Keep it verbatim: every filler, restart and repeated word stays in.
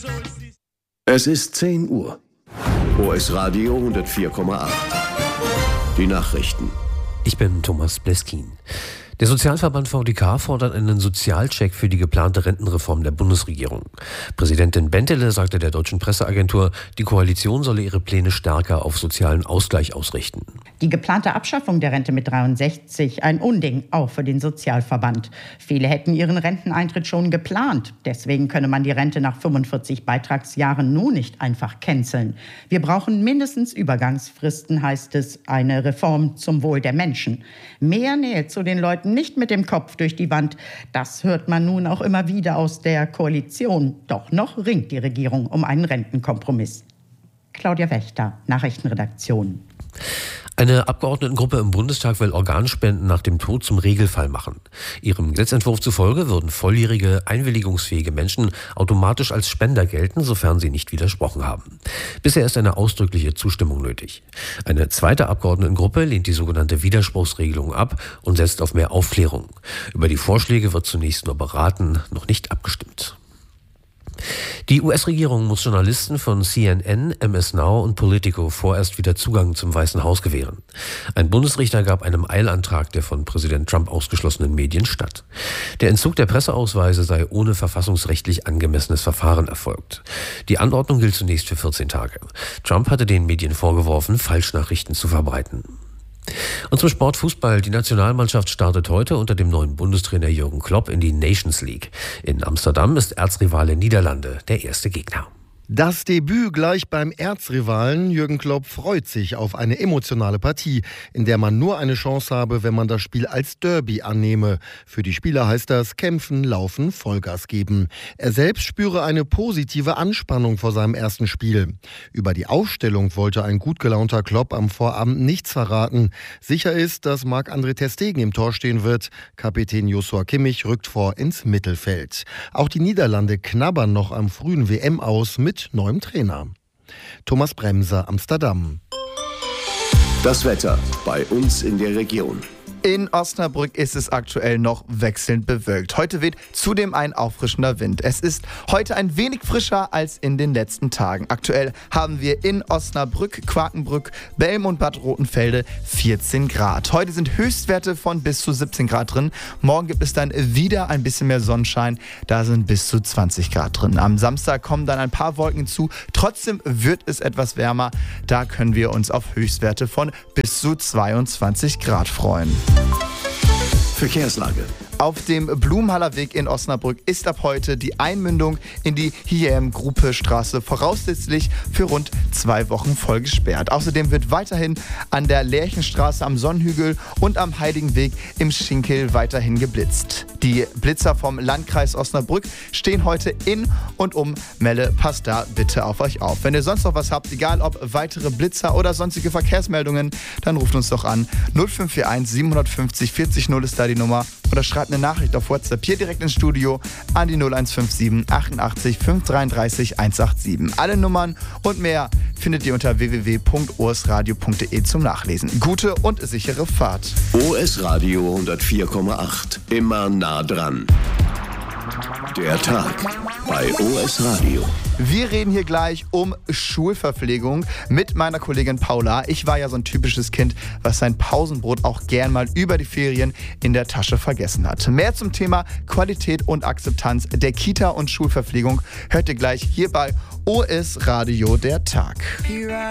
Es ist zehn Uhr. O S Radio hundertvier Komma acht. Die Nachrichten. Ich bin Thomas Bleskin. Der Sozialverband V D K fordert einen Sozialcheck für die geplante Rentenreform der Bundesregierung. Präsidentin Bentele sagte der deutschen Presseagentur, die Koalition solle ihre Pläne stärker auf sozialen Ausgleich ausrichten. Die geplante Abschaffung der Rente mit dreiundsechzig, ein Unding, auch für den Sozialverband. Viele hätten ihren Renteneintritt schon geplant. Deswegen könne man die Rente nach fünfundvierzig Beitragsjahren nun nicht einfach canceln. Wir brauchen mindestens Übergangsfristen, heißt es, eine Reform zum Wohl der Menschen. Mehr Nähe zu den Leuten, nicht mit dem Kopf durch die Wand. Das hört man nun auch immer wieder aus der Koalition. Doch noch ringt die Regierung um einen Rentenkompromiss. Claudia Wächter, Nachrichtenredaktion. Eine Abgeordnetengruppe im Bundestag will Organspenden nach dem Tod zum Regelfall machen. Ihrem Gesetzentwurf zufolge würden volljährige, einwilligungsfähige Menschen automatisch als Spender gelten, sofern sie nicht widersprochen haben. Bisher ist eine ausdrückliche Zustimmung nötig. Eine zweite Abgeordnetengruppe lehnt die sogenannte Widerspruchsregelung ab und setzt auf mehr Aufklärung. Über die Vorschläge wird zunächst nur beraten, noch nicht abgestimmt. Die U S-Regierung muss Journalisten von C N N, M S Now und Politico vorerst wieder Zugang zum Weißen Haus gewähren. Ein Bundesrichter gab einem Eilantrag der von Präsident Trump ausgeschlossenen Medien statt. Der Entzug der Presseausweise sei ohne verfassungsrechtlich angemessenes Verfahren erfolgt. Die Anordnung gilt zunächst für vierzehn Tage. Trump hatte den Medien vorgeworfen, Falschnachrichten zu verbreiten. Und zum Sport Fußball. Die Nationalmannschaft startet heute unter dem neuen Bundestrainer Jürgen Klopp in die Nations League. In Amsterdam ist Erzrivale Niederlande der erste Gegner. Das Debüt gleich beim Erzrivalen. Jürgen Klopp freut sich auf eine emotionale Partie, in der man nur eine Chance habe, wenn man das Spiel als Derby annehme. Für die Spieler heißt das kämpfen, laufen, Vollgas geben. Er selbst spüre eine positive Anspannung vor seinem ersten Spiel. Über die Aufstellung wollte ein gut gelaunter Klopp am Vorabend nichts verraten. Sicher ist, dass Marc-André ter Stegen im Tor stehen wird. Kapitän Joshua Kimmich rückt vor ins Mittelfeld. Auch die Niederlande knabbern noch am frühen W M aus mit neuem Trainer. Thomas Bremser, Amsterdam. Das Wetter bei uns in der Region. In Osnabrück ist es aktuell noch wechselnd bewölkt. Heute weht zudem ein auffrischender Wind. Es ist heute ein wenig frischer als in den letzten Tagen. Aktuell haben wir in Osnabrück, Quakenbrück, Belm und Bad Rotenfelde vierzehn Grad. Heute sind Höchstwerte von bis zu siebzehn Grad drin. Morgen gibt es dann wieder ein bisschen mehr Sonnenschein. Da sind bis zu zwanzig Grad drin. Am Samstag kommen dann ein paar Wolken hinzu. Trotzdem wird es etwas wärmer. Da können wir uns auf Höchstwerte von bis zu zweiundzwanzig Grad freuen. Verkehrslage. Auf dem Blumenhaller Weg in Osnabrück ist ab heute die Einmündung in die H M-Gruppe-Straße voraussichtlich für rund zwei Wochen voll gesperrt. Außerdem wird weiterhin an der Lerchenstraße am Sonnenhügel und am Heiligenweg im Schinkel weiterhin geblitzt. Die Blitzer vom Landkreis Osnabrück stehen heute in und um Melle. Passt da bitte auf euch auf. Wenn ihr sonst noch was habt, egal ob weitere Blitzer oder sonstige Verkehrsmeldungen, dann ruft uns doch an. null fünf vier eins sieben fünf null vierzig null ist da die Nummer. Oder schreibt eine Nachricht auf WhatsApp hier direkt ins Studio an die null eins fünf sieben achtundachtzig fünf dreiunddreißig hundertsiebenundachtzig. Alle Nummern und mehr findet ihr unter w w w punkt o s radio punkt d e zum Nachlesen. Gute und sichere Fahrt. O S Radio hundertvier Komma acht. Immer nah dran. Der Tag bei O S Radio. Wir reden hier gleich um Schulverpflegung mit meiner Kollegin Paula. Ich war ja so ein typisches Kind, was sein Pausenbrot auch gern mal über die Ferien in der Tasche vergessen hat. Mehr zum Thema Qualität und Akzeptanz der Kita- und Schulverpflegung hört ihr gleich hier bei O S Radio der Tag.